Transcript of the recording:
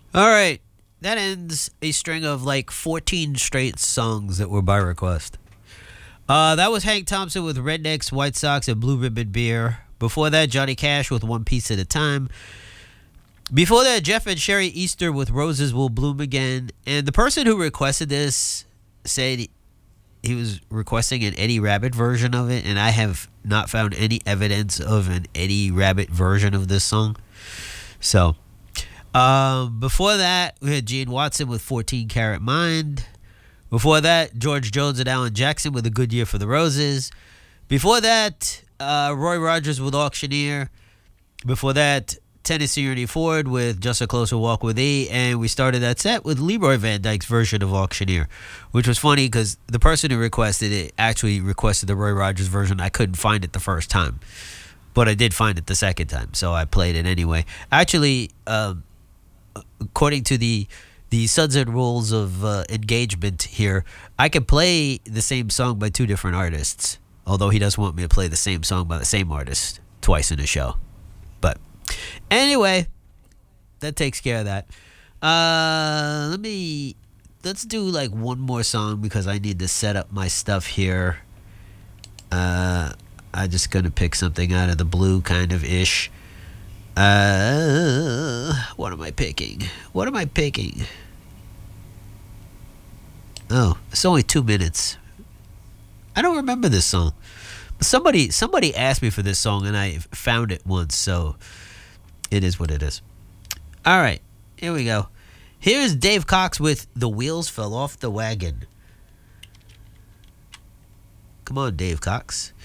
All right. That ends a string of like 14 straight songs that were by request. That was Hank Thompson with Rednecks, White Sox, and Blue Ribbon Beer. Before that, Johnny Cash with One Piece at a Time. Before that, Jeff and Sherry Easter with Roses Will Bloom Again. And the person who requested this said he was requesting an Eddie Rabbit version of it, and I have not found any evidence of an Eddie Rabbit version of this song. So, before that, we had Gene Watson with 14 Karat Mind. Before that, George Jones and Alan Jackson with A Good Year for the Roses. Before that, Roy Rogers with Auctioneer. Before that, Tennessee Ernie Ford with Just a Closer Walk with E. And we started that set with Leroy Van Dyke's version of Auctioneer, which was funny because the person who requested it actually requested the Roy Rogers version. I couldn't find it the first time, but I did find it the second time, so I played it anyway. Actually, according to the sunset rules of engagement here, I can play the same song by two different artists, although he doesn't want me to play the same song by the same artist twice in a show. But anyway, that takes care of that. Let's do like one more song because I need to set up my stuff here. I'm just gonna pick something out of the blue kind of ish. What am I picking? What am I picking? Oh, it's only 2 minutes. I don't remember this song. Somebody asked me for this song and I found it once, so it is what it is. All right, here we go. Here's Dave Cox with The Wheels Fell Off the Wagon. Come on, Dave Cox.